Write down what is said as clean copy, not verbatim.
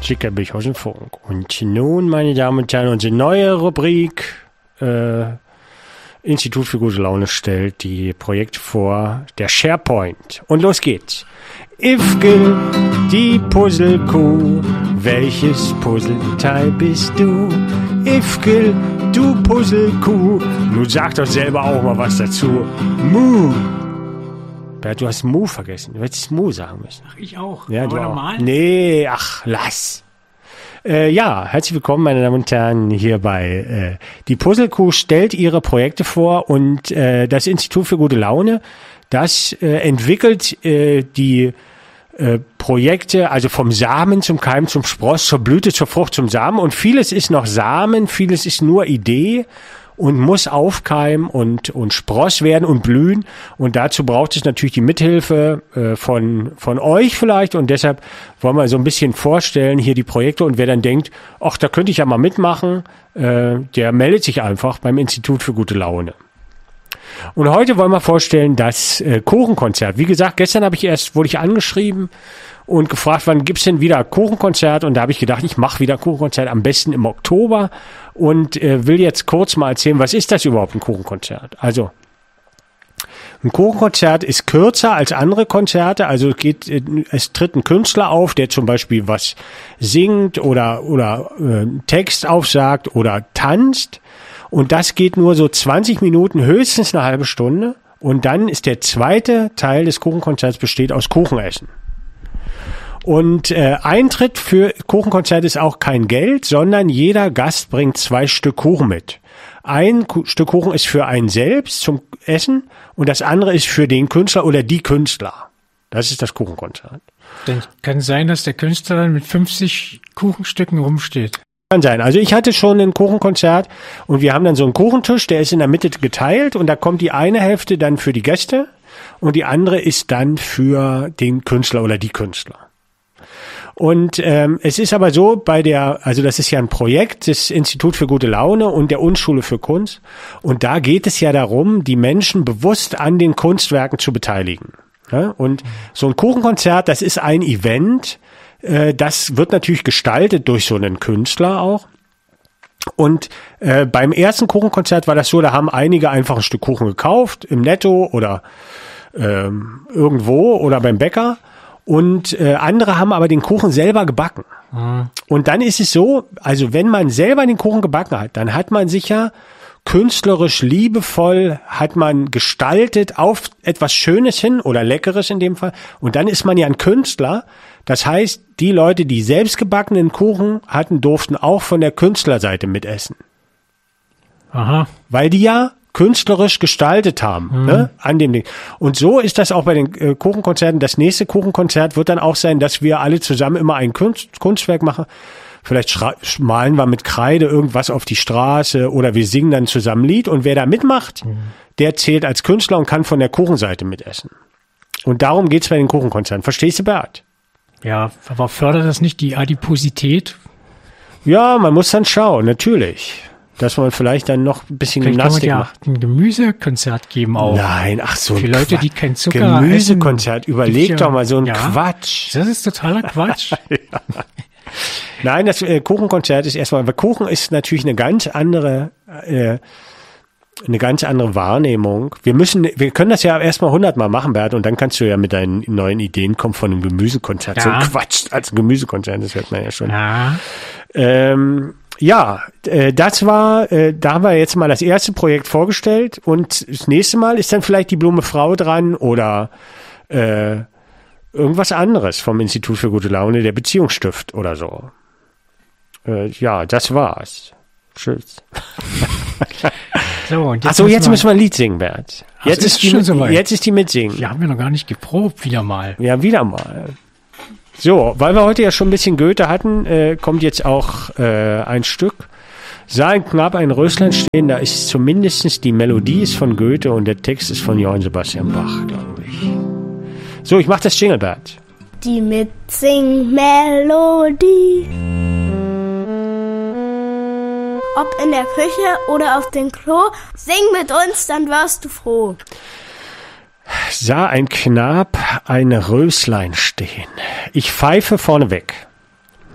Zickerbich aus dem Funk. Und nun, meine Damen und Herren, unsere neue Rubrik, Institut für gute Laune stellt die Projekte vor, der SharePoint. Und los geht's. Ifke, die Puzzlekuh, welches Puzzleteil bist du? Ifke, du Puzzlekuh, nun sag doch selber auch mal was dazu. Mu. Bert, du hast Mu vergessen. Du hättest Mu sagen müssen. Ach, ich auch. Ja, aber du normal? Auch. Nee, ach, lass. Ja, herzlich willkommen, meine Damen und Herren, hier bei Die Puzzlekuh stellt ihre Projekte vor und das Institut für gute Laune, das entwickelt die Projekte, also vom Samen zum Keim, zum Spross, zur Blüte, zur Frucht, zum Samen und vieles ist noch Samen, vieles ist nur Idee und muss aufkeimen und Spross werden und blühen und dazu braucht es natürlich die Mithilfe von euch vielleicht und deshalb wollen wir so ein bisschen vorstellen hier die Projekte und wer dann denkt, ach, da könnte ich ja mal mitmachen, der meldet sich einfach beim Institut für gute Laune. Und heute wollen wir vorstellen das Kuchenkonzert. Wie gesagt, gestern wurde ich angeschrieben und gefragt, wann gibt's denn wieder Kuchenkonzert? Und da habe ich gedacht, ich mache wieder Kuchenkonzert, am besten im Oktober und will jetzt kurz mal erzählen, was ist das überhaupt, ein Kuchenkonzert? Also, ein Kuchenkonzert ist kürzer als andere Konzerte, also es tritt ein Künstler auf, der zum Beispiel was singt oder Text aufsagt oder tanzt. Und das geht nur so 20 Minuten, höchstens eine halbe Stunde. Und dann ist der zweite Teil des Kuchenkonzerts besteht aus Kuchenessen. Und Eintritt für Kuchenkonzert ist auch kein Geld, sondern jeder Gast bringt 2 Stück Kuchen mit. Ein Stück Kuchen ist für einen selbst zum Essen und das andere ist für den Künstler oder die Künstler. Das ist das Kuchenkonzert. Dann kann sein, dass der Künstler dann mit 50 Kuchenstücken rumsteht. Kann sein. Also ich hatte schon ein Kuchenkonzert und wir haben dann so einen Kuchentisch, der ist in der Mitte geteilt und da kommt die eine Hälfte dann für die Gäste und die andere ist dann für den Künstler oder die Künstler. Und es ist aber so also das ist ja ein Projekt des Institut für gute Laune und der Unschule für Kunst und da geht es ja darum, die Menschen bewusst an den Kunstwerken zu beteiligen. Ja? Und so ein Kuchenkonzert, das ist ein Event, das wird natürlich gestaltet durch so einen Künstler auch. Und beim ersten Kuchenkonzert war das so, da haben einige einfach ein Stück Kuchen gekauft, im Netto oder irgendwo oder beim Bäcker. Und andere haben aber den Kuchen selber gebacken. Mhm. Und dann ist es so, also wenn man selber den Kuchen gebacken hat, dann hat man sich ja künstlerisch liebevoll hat man gestaltet auf etwas Schönes hin oder Leckeres in dem Fall. Und dann ist man ja ein Künstler. Das heißt, die Leute, die selbst gebackenen Kuchen hatten, durften auch von der Künstlerseite mitessen. Aha. Weil die ja künstlerisch gestaltet haben, ne, an dem Ding. Und so ist das auch bei den Kuchenkonzerten. Das nächste Kuchenkonzert wird dann auch sein, dass wir alle zusammen immer ein Kunstwerk machen. Vielleicht malen wir mit Kreide irgendwas auf die Straße oder wir singen dann zusammen ein Lied und wer da mitmacht, der zählt als Künstler und kann von der Kuchenseite mitessen. Und darum geht's bei den Kuchenkonzerten. Verstehst du, Bert? Ja, aber fördert das nicht die Adiposität? Ja, man muss dann schauen, natürlich. Dass man vielleicht dann noch ein bisschen Gymnastik macht. Ein Gemüsekonzert geben auch. Nein, ach so. Für Leute, die kein Zucker Gemüsekonzert, essen, überleg doch mal so ein Quatsch. Das ist totaler Quatsch. Ja. Nein, das Kuchenkonzert ist erstmal, weil Kuchen ist natürlich eine ganz andere Wahrnehmung. Wir können das ja erstmal 100 Mal machen, Bert, und dann kannst du ja mit deinen neuen Ideen kommen von einem Gemüsekonzert. Ja. So Quatsch als ein Gemüsekonzert, das hört man ja schon. Ja. Das war, da haben wir jetzt mal das erste Projekt vorgestellt und das nächste Mal ist dann vielleicht die Blume Frau dran oder irgendwas anderes vom Institut für gute Laune, der Beziehungsstift oder so. Ja, das war's. Tschüss. So, und jetzt müssen wir ein Lied singen, Bert. Jetzt ist die mitsingen. Wir haben ja noch gar nicht geprobt, wieder mal. Ja, wieder mal. So, weil wir heute ja schon ein bisschen Goethe hatten, kommt jetzt auch ein Stück. Sah ein Knab ein Röslein stehen, da ist zumindest die Melodie ist von Goethe und der Text ist von Johann Sebastian Bach, glaube ich. So, ich mach das Jingle, Bert. Die Mitsing-Melodie. Ob in der Küche oder auf dem Klo, sing mit uns, dann wirst du froh. Sah ein Knab ein Röslein stehen. Ich pfeife vorneweg.